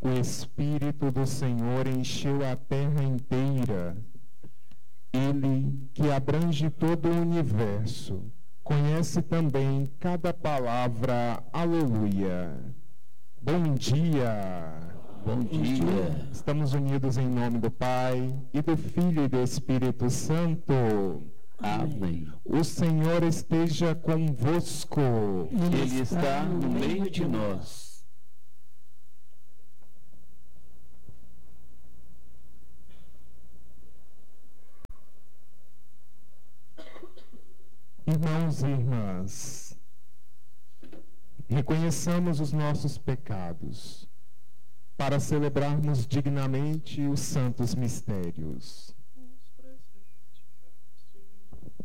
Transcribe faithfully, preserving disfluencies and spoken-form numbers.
O Espírito do Senhor encheu a terra inteira. Ele, que abrange todo o universo, conhece também cada palavra. Aleluia. Bom dia. Bom dia. Estamos unidos em nome do Pai, e do Filho e do Espírito Santo. Amém. O Senhor esteja convosco. Ele está no meio de nós. Irmãos e irmãs, reconheçamos os nossos pecados para celebrarmos dignamente os santos mistérios.